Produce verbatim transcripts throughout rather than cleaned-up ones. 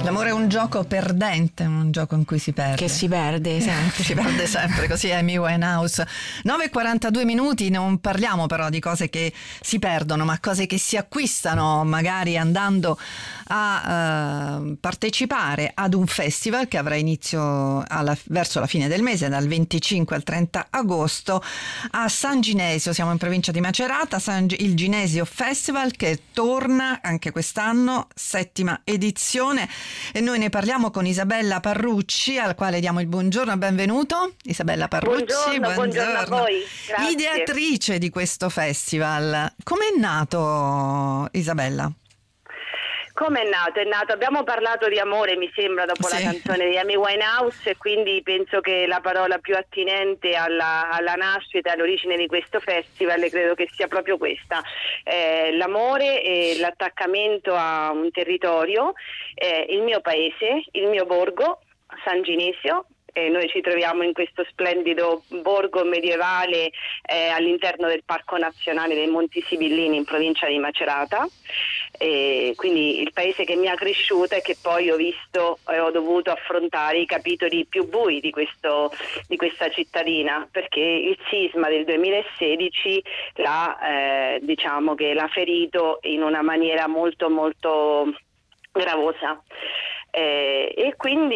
L'amore è un gioco perdente, un gioco in cui si perde. Che si perde sempre. Si perde sempre, così è Amy Winehouse. nove e quarantadue minuti, non parliamo però di cose che si perdono, ma cose che si acquistano, magari andando a uh, partecipare ad un festival che avrà inizio alla, verso la fine del mese, dal venticinque al trenta agosto, a San Ginesio. Siamo in provincia di Macerata, San, il Ginesio Festival che torna anche quest'anno, settima edizione. E noi ne parliamo con Isabella Parrucci, al quale diamo il buongiorno e benvenuto. Isabella Parrucci, buongiorno, buongiorno, buongiorno a voi. Grazie. Ideatrice di questo festival. Com'è nato, Isabella? Come è nato? È nato, abbiamo parlato di amore, mi sembra, dopo sì. la canzone di Amy Winehouse, e quindi penso che la parola più attinente alla, alla nascita, all'origine di questo festival, credo che sia proprio questa, eh, l'amore e l'attaccamento a un territorio, eh, il mio paese, il mio borgo, San Ginesio. E noi ci troviamo in questo splendido borgo medievale eh, all'interno del Parco Nazionale dei Monti Sibillini in provincia di Macerata, e quindi il paese che mi ha cresciuta e che poi ho visto e ho dovuto affrontare i capitoli più bui di, questo, di questa cittadina, perché il sisma del duemilasedici l'ha, eh, diciamo che l'ha ferito in una maniera molto molto gravosa. Eh, e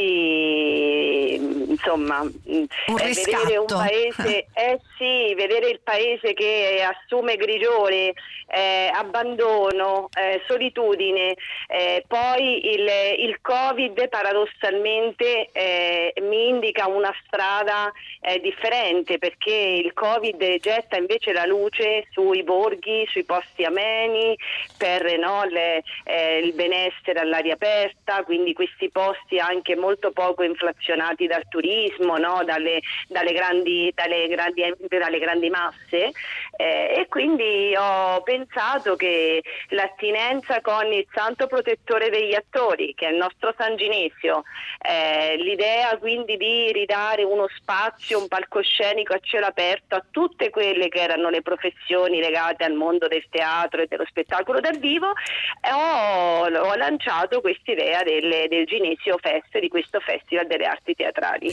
quindi insomma un eh, vedere un paese eh sì, vedere il paese che assume grigiore, eh, abbandono, eh, solitudine, eh, poi il, il Covid paradossalmente eh, mi indica una strada eh, differente, perché il Covid getta invece la luce sui borghi, sui posti ameni, per no, le, eh, il benessere all'aria aperta, quindi questi posti anche molto poco inflazionati dal turismo, no? dalle, dalle, grandi, dalle, grandi, dalle grandi masse, eh, e quindi ho pensato che l'attinenza con il santo protettore degli attori, che è il nostro San Ginesio, eh, l'idea quindi di ridare uno spazio, un palcoscenico a cielo aperto a tutte quelle che erano le professioni legate al mondo del teatro e dello spettacolo dal vivo, eh, ho, ho lanciato quest'idea del, del Ginesio Fest, di questo Festival delle Arti Teatrali.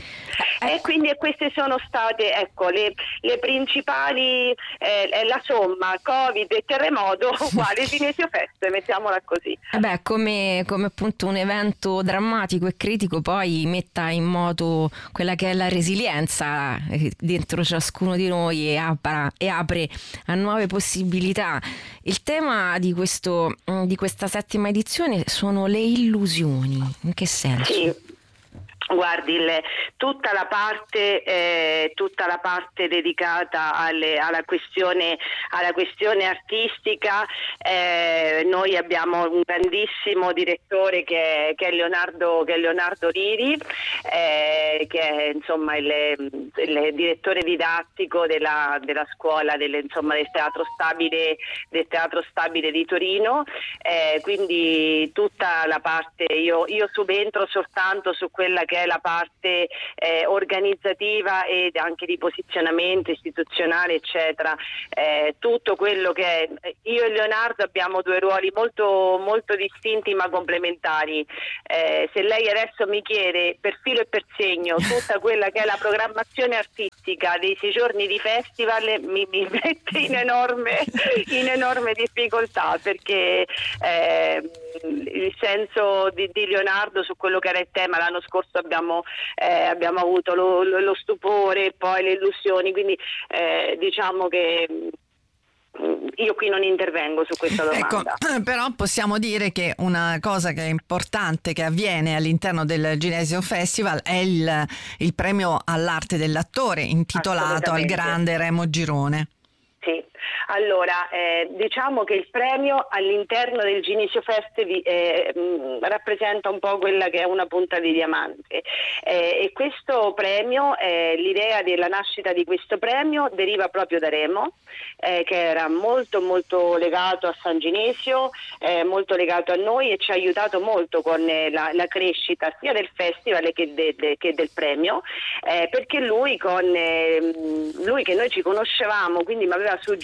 E quindi queste sono state ecco le, le principali, eh, la somma Covid e terremoto uguale Ginesio Fest, mettiamola così. Beh, come, come appunto un evento drammatico e critico poi metta in moto quella che è la resilienza dentro ciascuno di noi e, apra, e apre a nuove possibilità. Il tema di, questo, di questa settima edizione sono le illusioni. In che senso? Sì. Guardi, il, tutta la parte eh, tutta la parte dedicata alle, alla questione alla questione artistica, eh, noi abbiamo un grandissimo direttore che, che è Leonardo che è Leonardo Riri, eh, che è insomma il, il direttore didattico della, della scuola del, insomma, del teatro stabile del teatro stabile di Torino, eh, quindi tutta la parte io, io subentro soltanto su quella che è la parte eh, organizzativa ed anche di posizionamento istituzionale eccetera, eh, tutto quello che è, io e Leonardo abbiamo due ruoli molto molto distinti ma complementari, eh, se lei adesso mi chiede per filo e per segno tutta quella che è la programmazione artistica dei sei giorni di festival mi, mi mette in enorme in enorme difficoltà, perché eh, il senso di, di Leonardo su quello che era il tema l'anno scorso abbiamo, eh, abbiamo avuto lo, lo, lo stupore, poi le illusioni, quindi eh, diciamo che io qui non intervengo su questa domanda. Ecco, però possiamo dire che una cosa che è importante che avviene all'interno del Ginesio Festival è il, il premio all'arte dell'attore intitolato al grande Remo Girone. Sì, allora eh, diciamo che il premio all'interno del Ginesio Fest eh, mh, rappresenta un po' quella che è una punta di diamante, eh, e questo premio, eh, l'idea della nascita di questo premio deriva proprio da Remo, eh, che era molto molto legato a San Ginesio, eh, molto legato a noi, e ci ha aiutato molto con eh, la, la crescita sia del festival che, de, de, che del premio, eh, perché lui con eh, lui che noi ci conoscevamo, quindi mi aveva suggerito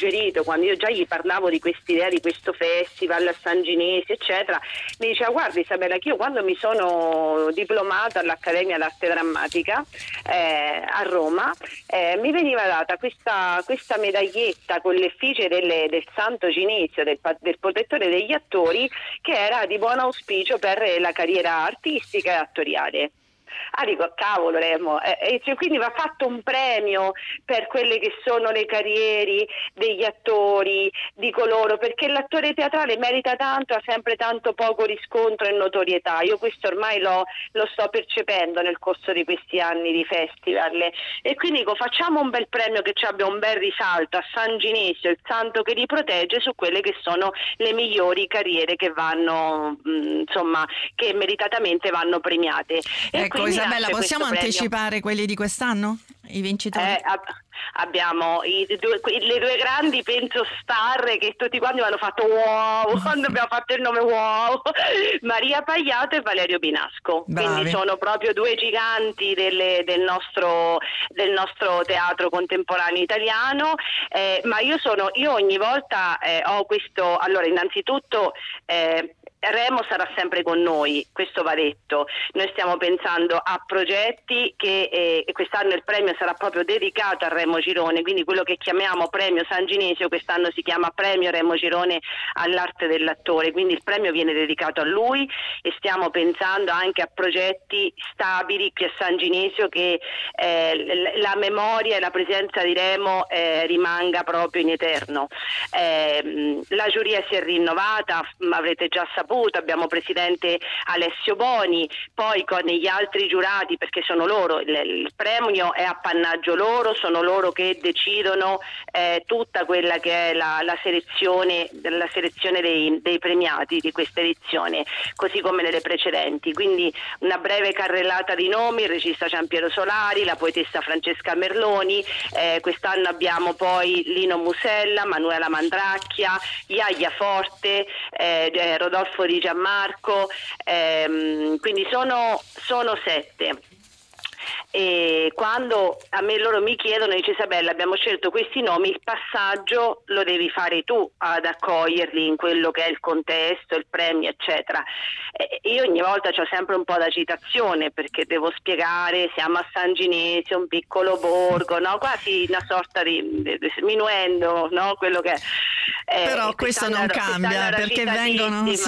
suggerito, quando io già gli parlavo di quest'idea di questo festival a San Ginesio eccetera, mi diceva: guarda Isabella, che io quando mi sono diplomata all'Accademia d'Arte Drammatica eh, a Roma eh, mi veniva data questa, questa medaglietta con l'effigie delle, del Santo Ginesio, del, del protettore degli attori, che era di buon auspicio per la carriera artistica e attoriale. Ah, dico, cavolo Remo, eh, e quindi va fatto un premio per quelle che sono le carriere degli attori, di coloro, perché l'attore teatrale merita tanto, ha sempre tanto poco riscontro e notorietà. Io questo ormai lo, lo sto percependo nel corso di questi anni di festival, e quindi dico, facciamo un bel premio che ci abbia un bel risalto a San Ginesio, il santo che li protegge, su quelle che sono le migliori carriere che vanno, mh, insomma, che meritatamente vanno premiate. E ecco Isabella, possiamo anticipare premio. quelli di quest'anno? I vincitori? Eh, ab- abbiamo i due, le due grandi, penso, star che tutti quanti hanno fatto wow quando abbiamo fatto il nome wow, Maria Pagliato e Valerio Binasco. Bravi. Quindi sono proprio due giganti delle, del, nostro, del nostro teatro contemporaneo italiano, eh, ma io sono io ogni volta eh, ho questo, allora innanzitutto eh, Remo sarà sempre con noi, questo va detto. Noi stiamo pensando a progetti che eh, quest'anno il premio sarà proprio dedicato a Remo Girone, quindi quello che chiamiamo premio San Ginesio quest'anno si chiama premio Remo Girone all'arte dell'attore, quindi il premio viene dedicato a lui, e stiamo pensando anche a progetti stabili qui a San Ginesio, che eh, la memoria e la presenza di Remo eh, rimanga proprio in eterno. Eh, la giuria si è rinnovata, avrete già saputo, abbiamo presidente Alessio Boni, poi con gli altri giurati, perché sono loro, il, il premio è appannaggio loro, sono loro che decidono eh, tutta quella che è la, la selezione, la selezione dei, dei premiati di questa edizione, così come nelle precedenti. Quindi una breve carrellata di nomi: il regista Giampiero Solari, la poetessa Francesca Merloni, eh, quest'anno abbiamo poi Lino Musella, Manuela Mandracchia, Iaia Forte, eh, Rodolfo Di Gianmarco, ehm, quindi sono, sono sette. E quando a me loro mi chiedono, dice Isabella, abbiamo scelto questi nomi, il passaggio lo devi fare tu ad accoglierli in quello che è il contesto, il premio eccetera. E io ogni volta c'ho sempre un po' d'agitazione, perché devo spiegare, siamo a San Ginesio, un piccolo borgo, no? Quasi una sorta di, di, di sminuendo, no? Quello che è. Però eh, questo non cambia, perché vengono, sì,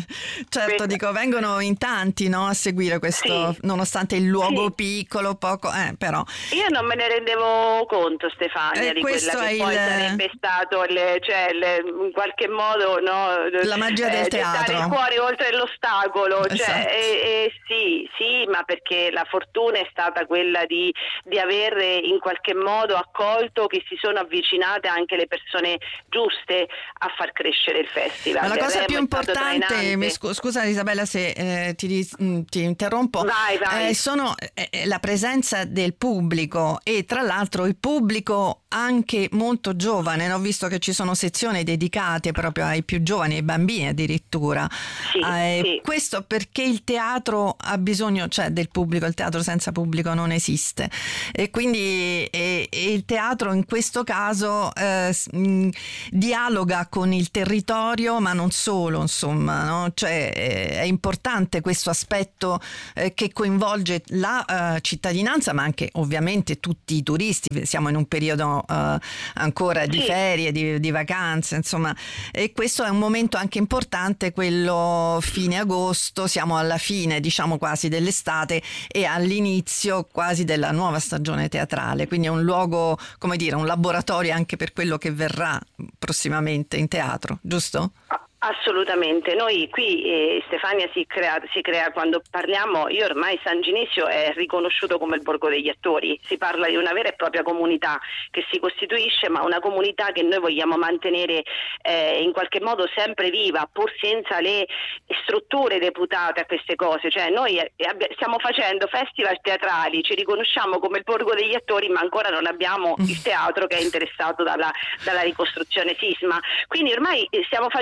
certo, dico, vengono in tanti, no, a seguire questo, sì, nonostante il luogo sì. piccolo, poco, eh, però. Io non me ne rendevo conto, Stefania, eh, di quella che è poi il... sarebbe stato le, cioè, le, in qualche modo, no, la magia del eh, teatro. il cuore oltre l'ostacolo, esatto. cioè, e, e sì, sì, ma perché la fortuna è stata quella di, di aver in qualche modo accolto che si sono avvicinate anche le persone giuste a far crescere il festival. Ma la cosa Remo più importante, mi scu- scusa Isabella se eh, ti, ti interrompo, vai, vai. Eh, sono eh, la presenza del pubblico, e tra l'altro il pubblico anche molto giovane, no? Visto che ci sono sezioni dedicate proprio ai più giovani, ai bambini addirittura. Sì, eh, sì. Questo perché il teatro ha bisogno, cioè, del pubblico, il teatro senza pubblico non esiste, e quindi e, e il teatro in questo caso eh, mh, dialoga con il territorio, ma non solo, insomma, no? Cioè eh, è importante questo aspetto eh, che coinvolge la uh, cittadinanza, ma anche ovviamente tutti i turisti. Siamo in un periodo uh, ancora di sì. ferie, di, di vacanze, insomma, e questo è un momento anche importante, quello fine agosto, siamo alla fine, diciamo, quasi dell'estate e all'inizio quasi della nuova stagione teatrale, quindi è un luogo, come dire, un laboratorio anche per quello che verrà prossimamente in teatro, giusto? Assolutamente, noi qui eh, Stefania si crea, si crea quando parliamo, io ormai San Ginesio è riconosciuto come il borgo degli attori, si parla di una vera e propria comunità che si costituisce, ma una comunità che noi vogliamo mantenere eh, in qualche modo sempre viva, pur senza le strutture deputate a queste cose. Cioè noi eh, stiamo facendo festival teatrali, ci riconosciamo come il borgo degli attori, ma ancora non abbiamo il teatro che è interessato dalla, dalla ricostruzione sisma, quindi ormai stiamo facendo tutto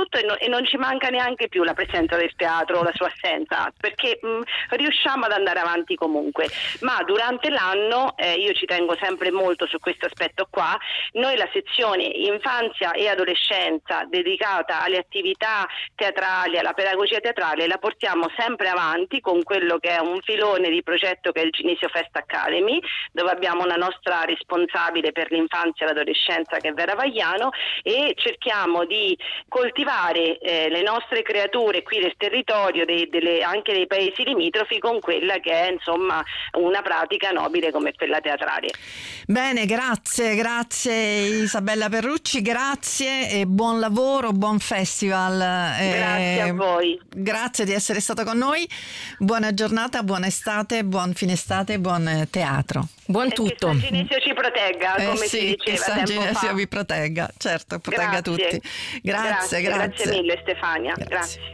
tutto e, no, e non ci manca neanche più la presenza del teatro o la sua assenza, perché mh, riusciamo ad andare avanti comunque. Ma durante l'anno, eh, io ci tengo sempre molto su questo aspetto qua, noi la sezione infanzia e adolescenza dedicata alle attività teatrali, alla pedagogia teatrale, la portiamo sempre avanti con quello che è un filone di progetto che è il Ginesio Fest Academy, dove abbiamo una nostra responsabile per l'infanzia e l'adolescenza che è Vera Vagliano, e cerchiamo di coltivare eh, le nostre creature qui del territorio, dei, delle, anche dei paesi limitrofi, con quella che è insomma una pratica nobile come quella teatrale. Bene, grazie, grazie Isabella Perrucci, grazie e buon lavoro, buon festival. Grazie a voi. Grazie di essere stata con noi, buona giornata, buona estate, buon fine estate, buon teatro. Buon E tutto. che San Ginesio ci protegga, Eh come sì, si diceva che San tempo Ginesio fa. vi protegga, certo, protegga Grazie. tutti. Grazie, grazie, grazie. grazie mille Stefania, Grazie. grazie.